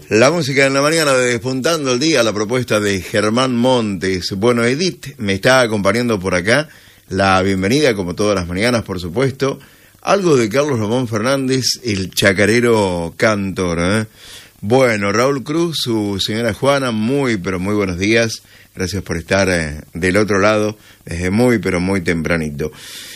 La música en la mañana de Despuntando el Día, la propuesta de Germán Montes. Bueno, Edith me está acompañando por acá. La bienvenida, como todas las mañanas, por supuesto. Algo de Carlos Ramón Fernández, el chacarero cantor, ¿eh? Bueno, Raúl Cruz, su señora Juana, muy, pero muy buenos días. Gracias por estar del otro lado desde muy, pero muy tempranito.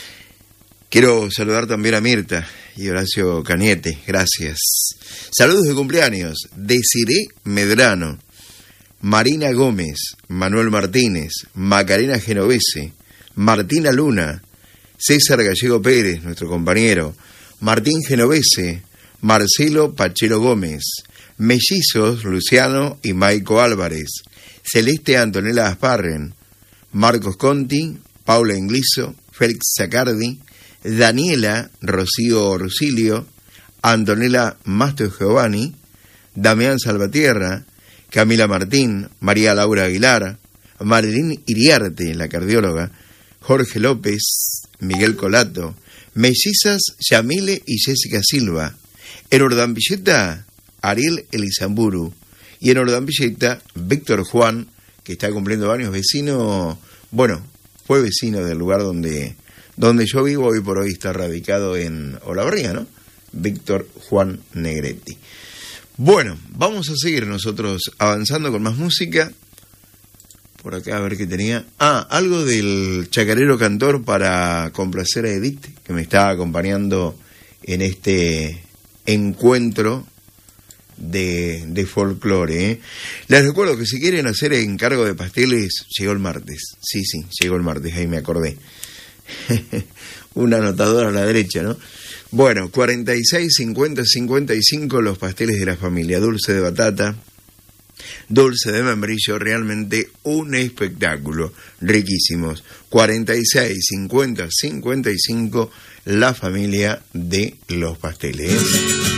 Quiero saludar también a Mirta y Horacio Cañete, gracias. Saludos de cumpleaños, Desiré Medrano, Marina Gómez, Manuel Martínez, Macarena Genovese, Martina Luna, César Gallego Pérez, nuestro compañero, Martín Genovese, Marcelo Pachero Gómez, Mellizos, Luciano y Maico Álvarez, Celeste Antonella Asparren, Marcos Conti, Paula Ingliso, Félix Zacardi, Daniela Rocío Rusilio, Antonella Mastro Giovanni, Damián Salvatierra, Camila Martín, María Laura Aguilar, Marilyn Iriarte, la cardióloga, Jorge López, Miguel Colato, Mellizas Yamile y Jessica Silva, en Ordambilleta, Ariel Elizamburu, y en Ordambilleta, Víctor Juan, que está cumpliendo años, vecino, bueno, fue vecino del lugar donde yo vivo, hoy por hoy está radicado en Olavarría, ¿no? Víctor Juan Negretti. Bueno, vamos a seguir nosotros avanzando con más música. Por acá a ver qué tenía. Algo del chacarero cantor para complacer a Edith, que me está acompañando en este encuentro de folclore, ¿eh? Les recuerdo que si quieren hacer encargo de pasteles, llegó el martes. Sí, llegó el martes, ahí me acordé. Una anotadora a la derecha, ¿no? Bueno, 46, 50, 55 los pasteles de la familia. Dulce de batata, dulce de membrillo, realmente un espectáculo, riquísimos. 46, 50, 55 la familia de los pasteles.